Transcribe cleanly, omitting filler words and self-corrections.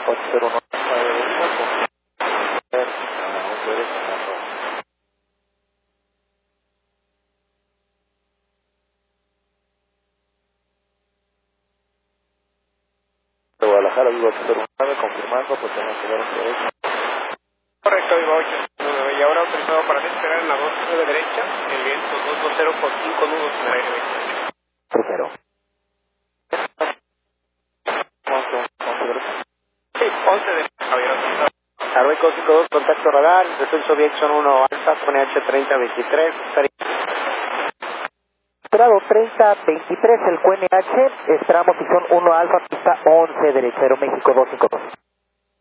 801. Guadalajara, vivo 809, confirmando, pues tenemos que ver un derecho. Correcto, vivo 809. Y ahora autorizado para despegar en la 2 de derecha, el viento 220 con 5 nudos en el aire 28. Crucero. Sí, 11 de Javier. Arroico 52, contacto radar, descenso Viexon 1 Alfa, pone H3023. Esperado 3023, el QNH, esperamos si son 1 Alfa, pista 11, derecha, Aeroméxico 252.